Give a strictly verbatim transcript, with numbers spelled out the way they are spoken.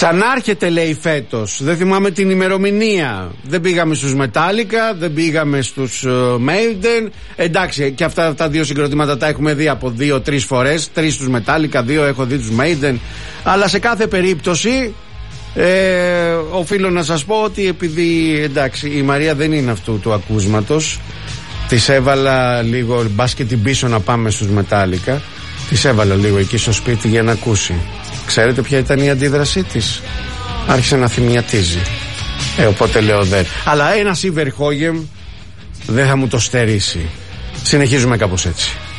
Ξανάρχεται, λέει, φέτος. Δεν θυμάμαι την ημερομηνία. Δεν πήγαμε στους Metallica, δεν πήγαμε στους uh, Maiden. Εντάξει, και αυτά τα δύο συγκροτήματα τα έχουμε δει από δύο-τρεις φορές. Τρεις στους Metallica, δύο έχω δει τους Maiden. Αλλά σε κάθε περίπτωση ε, οφείλω να σας πω ότι επειδή, εντάξει, η Μαρία δεν είναι αυτού του ακούσματος, της έβαλα λίγο, μπας και την πίσω να πάμε στους Metallica. Της έβαλα λίγο εκεί στο σπίτι για να ακούσει. Ξέρετε ποια ήταν η αντίδρασή της? Άρχισε να θυμιατίζει. Ε, οπότε λέω δεν. Αλλά ένα Ιβερχόγεμ δεν θα μου το στερήσει. Συνεχίζουμε κάπως έτσι.